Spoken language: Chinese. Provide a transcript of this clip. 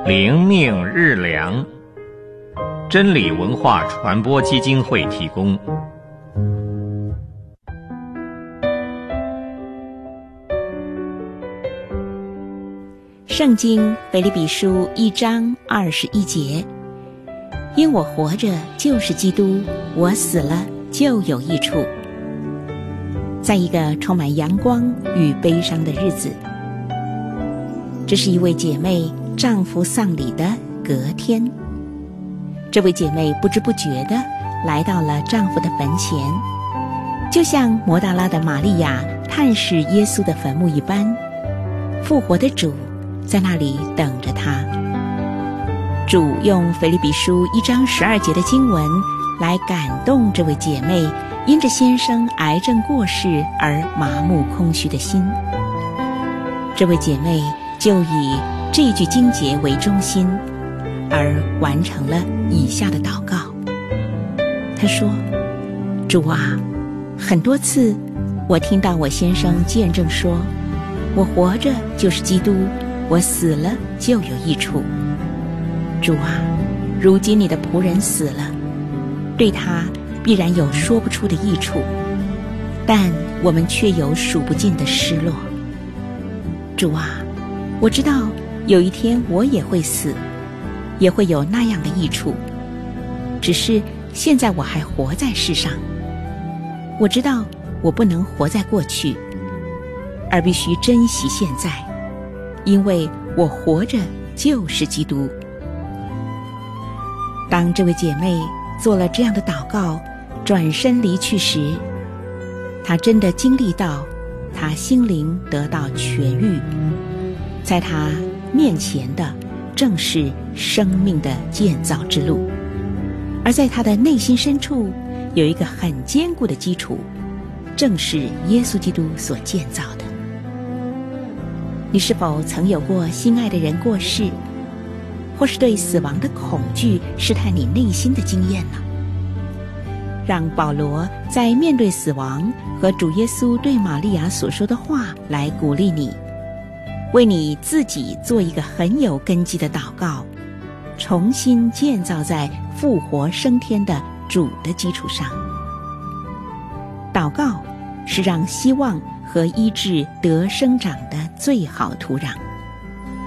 灵命日粮，真理文化传播基金会提供。 圣经腓立比书1章21节，因我活着就是基督，我死了就有益处。在一个充满阳光与悲伤的日子，这是一位姐妹丈夫丧礼的隔天，这位姐妹不知不觉地来到了丈夫的坟前，就像摩大拉的玛利亚探视耶稣的坟墓一般，复活的主在那里等着她。主用腓立比书1章12节的经文来感动这位姐妹因着先生癌症过世而麻木空虚的心。这位姐妹就以这句经节为中心，而完成了以下的祷告。她说：主啊，很多次我听到我先生见证说，我活着就是基督，我死了就有益处。主啊，如今你的仆人死了，对他必然有说不出的益处，但我们却有数不尽的失落。主啊，我知道有一天我也会死，也会有那样的益处，只是现在我还活在世上。我知道我不能活在过去，而必须珍惜现在，因为我活着就是基督。当这位姐妹做了这样的祷告，转身离去时，她真的经历到她心灵得到痊愈，在她面前的正是生命的建造之路，而在她的内心深处有一个很坚固的基础，正是耶稣基督所建造的。你是否曾有过心爱的人过世，或是对死亡的恐惧试探你内心的经验呢？让保罗在面对死亡和主耶稣对玛利亚所说的话来鼓励你，为你自己做一个很有根基的祷告，重新建造在复活升天的主的基础上。祷告是让希望和医治得生长的最好土壤。